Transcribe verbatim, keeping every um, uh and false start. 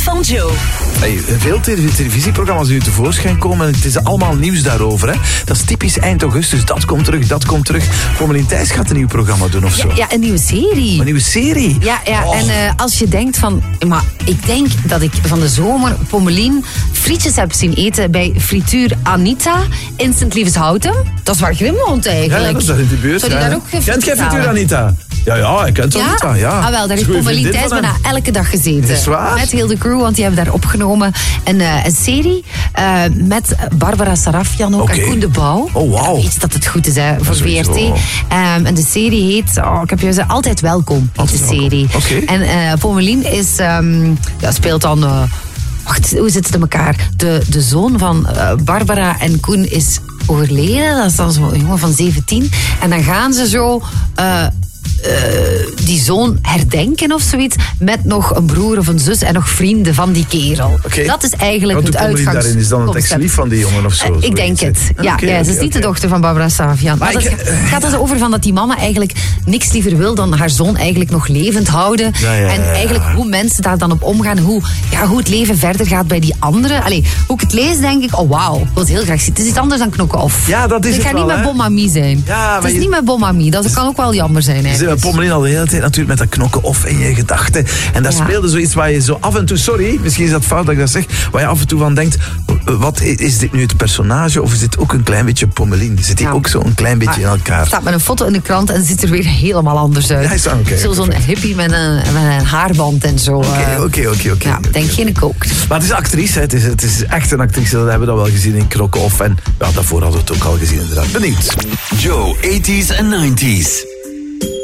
van Joe. Hey, veel televisieprogramma's die nu tevoorschijn komen. Het is allemaal nieuws daarover. Hè? Dat is typisch eind augustus. Dat komt terug, dat komt terug. Pommelien Thijs gaat een nieuw programma doen of zo. Ja, ja een nieuwe serie. Een nieuwe serie? Ja, ja. Oh. En uh, als je denkt van... Maar ik denk dat ik van de zomer Pommelien frietjes heb zien eten bij Frituur Anita in Sint-Lieveshouten. Dat is waar Grimwoont eigenlijk. Ja, dat is daar in de buurt. Zou die ja. daar ook Kent jij Frituur Anita? Ja, ja, ik ken het ja? Anita. Ja, ah, wel, daar heeft Pommelien Thijs bijna elke dag gezeten. Is waar? Met heel de crew, want die hebben daar opgenomen een, uh, een serie uh, met Barbara Sarafian ook okay. en Koen de Bouw. Oh, wauw. Weet je dat het goed is hè, voor V R T. Um, en de serie heet, oh, ik heb je gezegd, Altijd Welkom. Altijd de serie. Okay. En uh, Pommelien is, um, ja, speelt dan... Uh, wacht, hoe zit het in elkaar? De, de zoon van uh, Barbara en Koen is overleden. Dat is dan zo'n jongen van zeventien. En dan gaan ze zo... Uh, Uh, die zoon herdenken of zoiets met nog een broer of een zus en nog vrienden van die kerel. Okay. Dat is eigenlijk want het uitgangsconcept. Daarin is dan het ex-lief van die jongen of zo? Uh, ik denk het. Ja, okay, ja, okay, ze is niet okay. de dochter van Barbara Sarafian. Maar, maar ik, het uh, gaat er dus over van dat die mama eigenlijk niks liever wil dan haar zoon eigenlijk nog levend houden. Ja, ja, en eigenlijk hoe mensen daar dan op omgaan, hoe, ja, hoe het leven verder gaat bij die anderen. Allee, hoe ik het lees, denk ik, oh wauw, ik wil het heel graag zien. Het is iets anders dan Knokken Off. Ja, dat is het het gaat wel, niet hè? met Bon Mamie zijn. Ja, het is je... niet met Bon Mamie. Dat kan ook wel jammer zijn eigenlijk. Pommelien al de hele tijd natuurlijk met dat Knokken Off in je gedachten. En daar ja. speelde zoiets waar je zo af en toe, sorry, misschien is dat fout dat ik dat zeg, waar je af en toe van denkt, wat is dit nu het personage of is dit ook een klein beetje Pommelien? Zit die ja. ook zo een klein beetje ah, in elkaar? Staat met een foto in de krant en ziet er weer helemaal anders uit. Ja, is dat okay, zo, zo'n hippie met een, met een haarband en zo. Oké, oké, oké. Ja, denk geen kook. Maar het is actrice, het is, het is echt een actrice, dat hebben we al wel gezien in Knokken Off. En ja, daarvoor hadden we het ook al gezien inderdaad. Benieuwd. Joe, eighties en nineties.